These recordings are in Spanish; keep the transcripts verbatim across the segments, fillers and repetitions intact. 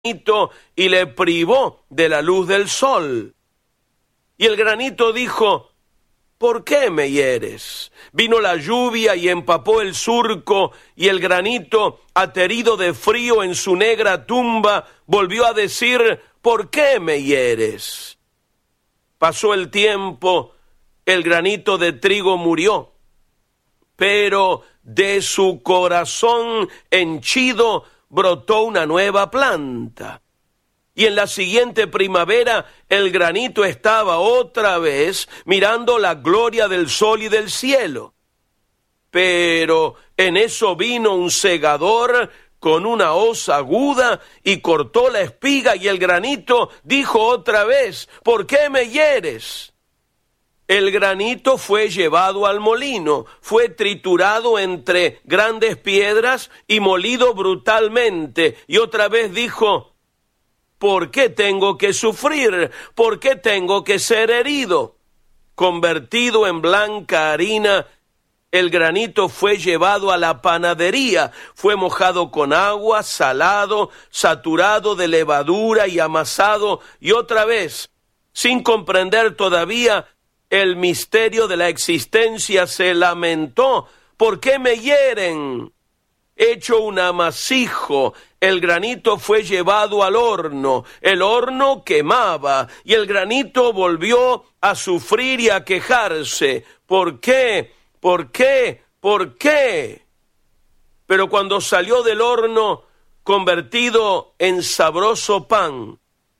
y le privó de la luz del sol. Y el granito dijo: ¿por qué me hieres? Vino la lluvia y empapó el surco, y el granito, aterido de frío en su negra tumba, volvió a decir: ¿por qué me hieres? Pasó el tiempo, el granito de trigo murió, pero de su corazón henchido brotó una nueva planta. Y en la siguiente primavera el granito estaba otra vez mirando la gloria del sol y del cielo. Pero en eso vino un segador con una hoz aguda y cortó la espiga, y el granito dijo otra vez: ¿por qué me hieres? El granito fue llevado al molino, fue triturado entre grandes piedras y molido brutalmente. Y otra vez dijo: ¿por qué tengo que sufrir? ¿Por qué tengo que ser herido? Convertido en blanca harina, el granito fue llevado a la panadería, fue mojado con agua, salado, saturado de levadura y amasado, y otra vez, sin comprender todavía el misterio de la existencia, se lamentó: ¿por qué me hieren? Hecho un amasijo, el granito fue llevado al horno, el horno quemaba, y el granito volvió a sufrir y a quejarse. ¿Por qué? ¿Por qué? ¿Por qué? Pero cuando salió del horno, convertido en sabroso pan,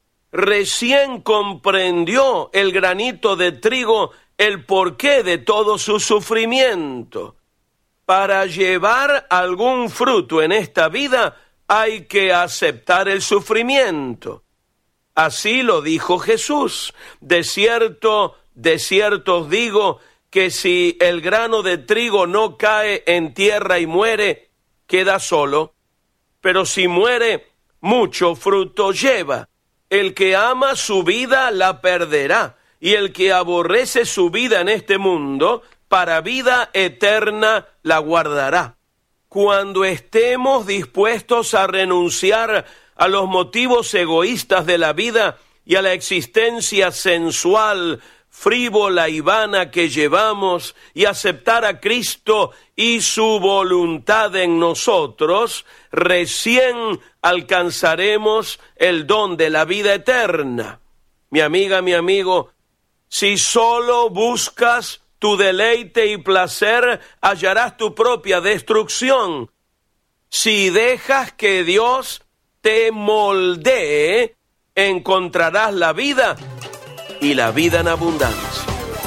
recién comprendió el granito de trigo el porqué de todo su sufrimiento. Para llevar algún fruto en esta vida hay que aceptar el sufrimiento. Así lo dijo Jesús: de cierto, de cierto os digo que si el grano de trigo no cae en tierra y muere, queda solo, pero si muere, mucho fruto lleva. El que ama su vida la perderá, y el que aborrece su vida en este mundo, para vida eterna la guardará. Cuando estemos dispuestos a renunciar a los motivos egoístas de la vida y a la existencia sensual, frívola y vana que llevamos, y aceptar a Cristo y su voluntad en nosotros, recién alcanzaremos el don de la vida eterna. Mi amiga, mi amigo, si solo buscas tu deleite y placer, hallarás tu propia destrucción. Si dejas que Dios te moldee, encontrarás la vida y la vida en abundancia.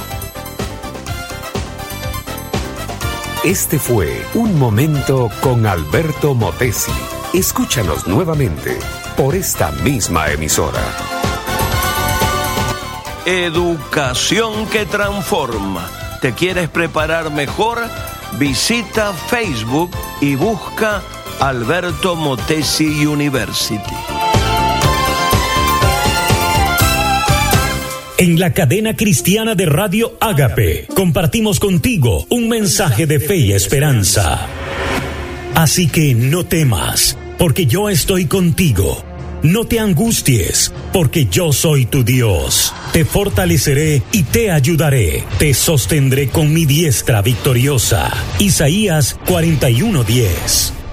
Este fue Un Momento con Alberto Motesi. Escúchanos nuevamente por esta misma emisora. Educación que transforma. ¿Te quieres preparar mejor? Visita Facebook y busca Alberto Motesi University. En la cadena cristiana de Radio Ágape compartimos contigo un mensaje de fe y esperanza. Así que no temas, porque yo estoy contigo. No te angusties, porque yo soy tu Dios. Te fortaleceré y te ayudaré. Te sostendré con mi diestra victoriosa. Isaías cuarenta y uno diez.